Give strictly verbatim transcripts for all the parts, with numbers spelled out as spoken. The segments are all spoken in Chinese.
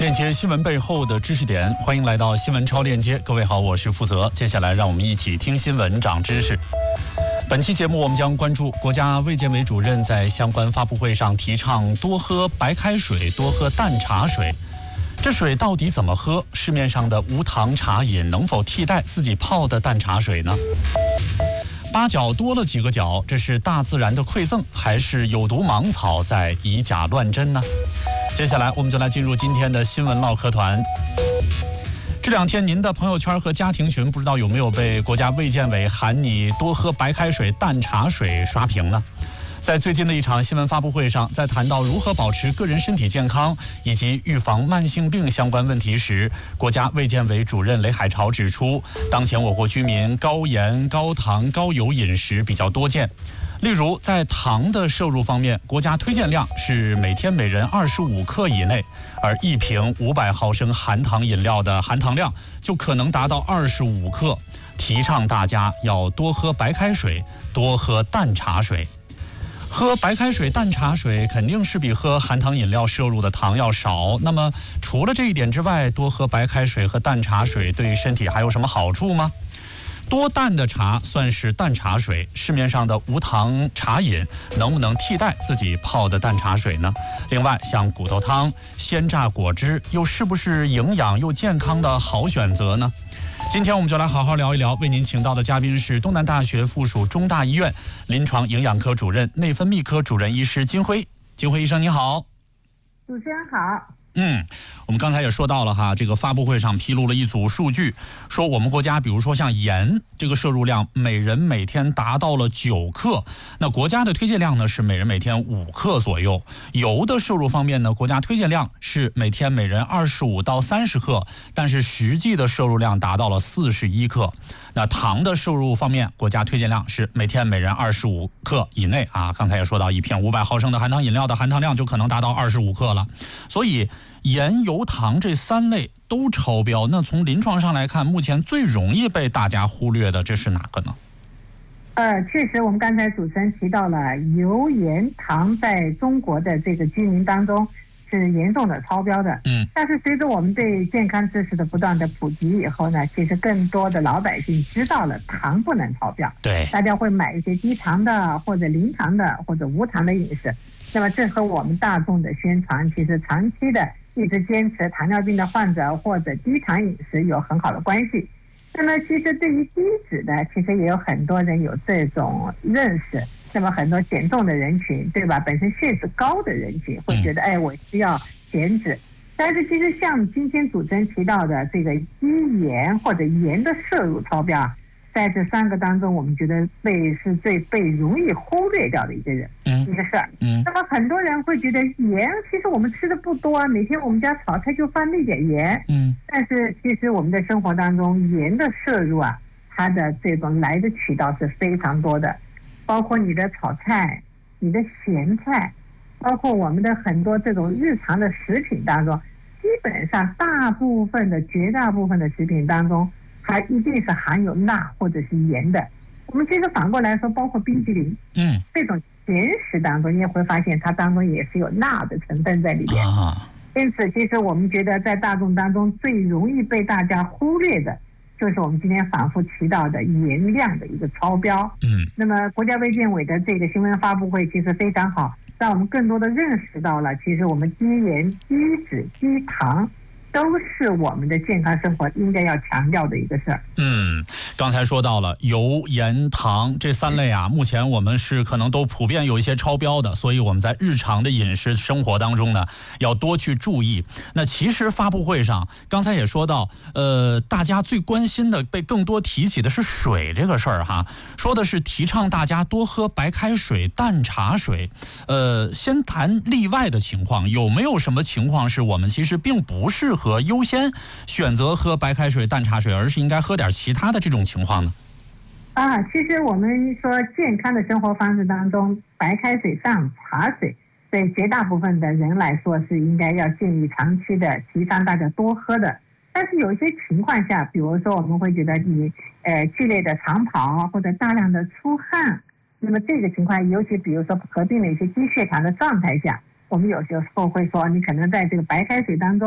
链接新闻背后的知识点，欢迎来到新闻超链接。各位好，我是负责。接下来让我们一起听新闻长知识。本期节目我们将关注国家卫健委主任在相关发布会上提倡多喝白开水，多喝淡茶水。这水到底怎么喝？市面上的无糖茶饮能否替代自己泡的淡茶水呢？八角多了几个角，这是大自然的馈赠，还是有毒芒草在以假乱真呢？接下来我们就来进入今天的新闻唠嗑团。这两天您的朋友圈和家庭群不知道有没有被国家卫健委喊你多喝白开水、淡茶水刷屏呢？在最近的一场新闻发布会上，在谈到如何保持个人身体健康以及预防慢性病相关问题时，国家卫健委主任雷海潮指出，当前我国居民高盐、高糖、高油饮食比较多见。例如，在糖的摄入方面，国家推荐量是每天每人二十五克以内，而一瓶五百毫升含糖饮料的含糖量就可能达到二十五克。提倡大家要多喝白开水，多喝淡茶水。喝白开水、淡茶水肯定是比喝含糖饮料摄入的糖要少。那么，除了这一点之外，多喝白开水和淡茶水对身体还有什么好处吗？多淡的茶算是淡茶水？市面上的无糖茶饮能不能替代自己泡的淡茶水呢？另外，像骨头汤、鲜榨果汁，又是不是营养又健康的好选择呢？今天我们就来好好聊一聊。为您请到的嘉宾是东南大学附属中大医院临床营养科主任、内分泌科主任医师金辉。金辉医生，你好。 主持人好。 嗯，我们刚才也说到了哈，这个发布会上披露了一组数据，说我们国家比如说像盐这个摄入量，每人每天达到了九克，那国家的推荐量呢是每人每天五克左右。油的摄入方面呢，国家推荐量是每天每人二十五到三十克，但是实际的摄入量达到了四十一克。那糖的摄入方面，国家推荐量是每天每人二十五克以内啊。刚才也说到，一瓶五百毫升的含糖饮料的含糖量就可能达到二十五克了。所以盐、油、糖这三类都超标。那从临床上来看，目前最容易被大家忽略的这是哪个呢？ 呃，确实，我们刚才主持人提到了油、盐、糖在中国的这个居民当中是严重的超标的。嗯，但是随着我们对健康知识的不断的普及以后呢，其实更多的老百姓知道了糖不能超标。对，大家会买一些低糖的或者零糖的或者无糖的饮食。那么这和我们大众的宣传，其实长期的一直坚持糖尿病的患者或者低糖饮食有很好的关系。那么其实对于低脂呢，其实也有很多人有这种认识。那么很多减重的人群，对吧？本身血脂高的人群会觉得，哎，我需要减脂。但是其实像今天主持人提到的这个低盐或者盐的摄入超标，在这三个当中，我们觉得被是最被容易忽略掉的一个人、嗯、一个事儿。嗯，那么很多人会觉得盐，其实我们吃的不多啊，每天我们家炒菜就放那点盐。嗯，但是其实我们的生活当中盐的摄入啊，它的这种来的渠道是非常多的，包括你的炒菜、你的咸菜，包括我们的很多这种日常的食品当中，基本上大部分的绝大部分的食品当中，它一定是含有钠或者是盐的。我们其实反过来说，包括冰淇淋，嗯，这种甜食当中，你也会发现它当中也是有钠的成分在里边。啊，因此，其实我们觉得在大众当中最容易被大家忽略的，就是我们今天反复提到的盐量的一个超标。嗯，那么国家卫健委的这个新闻发布会其实非常好，让我们更多的认识到了，其实我们低盐、低脂、低糖都是我们的健康生活应该要强调的一个事儿。 嗯，刚才说到了油、盐、糖这三类啊，目前我们是可能都普遍有一些超标的，所以我们在日常的饮食生活当中呢，要多去注意。那其实发布会上，刚才也说到，呃，大家最关心的、被更多提起的是水这个事儿哈，说的是提倡大家多喝白开水、淡茶水。呃，先谈例外的情况，有没有什么情况是我们其实并不适合和优先选择喝白开水、淡茶水，而是应该喝点其他的这种情况呢？ 啊，其实我们说健康的生活方式当中，白开水、淡茶水对绝大部分的人来说是应该要建议长期的提倡大家多喝的。但是有一些情况下，比如说我们会觉得你呃剧烈的长跑或者大量的出汗，那么这个情况，尤其比如说合并了一些低血糖的状态下，我们有时候会说，你可能在这个白开水当中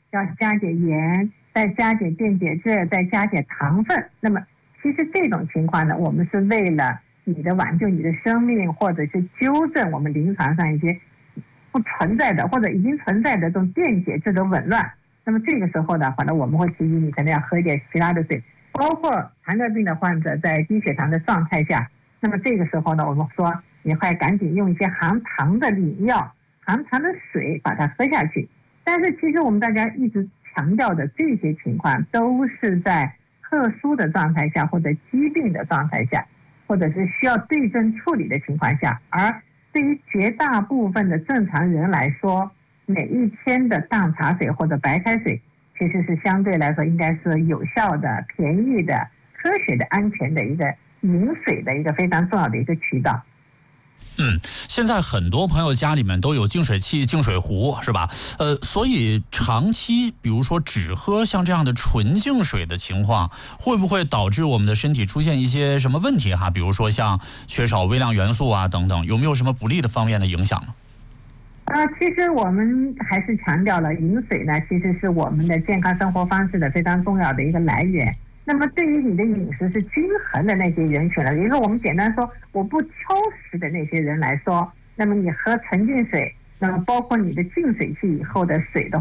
要加点盐，再加点电解质，再加点糖分。那么其实这种情况呢，我们是为了你的挽救你的生命，或者是纠正我们临床上一些不存在的或者已经存在的这种电解质的紊乱。那么这个时候的话呢，我们会提议你可能要喝一点其他的水，包括糖尿病的患者在低血糖的状态下，那么这个时候呢，我们说你快赶紧用一些含糖的饮料、含糖的水把它喝下去。但是其实我们大家一直强调的这些情况都是在特殊的状态下，或者疾病的状态下，或者是需要对症处理的情况下，而对于绝大部分的正常人来说，每一天的淡茶水或者白开水其实是相对来说应该是有效的、便宜的、科学的、安全的一个饮水的一个非常重要的一个渠道。 嗯，现在很多朋友家里面都有净水器、净水壶，是吧？呃，所以长期比如说只喝像这样的纯净水的情况，会不会导致我们的身体出现一些什么问题哈？比如说像缺少微量元素啊等等，有没有什么不利的方面的影响呢？ 啊，其实我们还是强调了饮水呢，其实是我们的健康生活方式的非常重要的一个来源。那么对于你的饮食是均衡的那些人群了，也就是我们简单说我不挑食的那些人来说，那么你喝纯净水，那么包括你的净水器以后的水的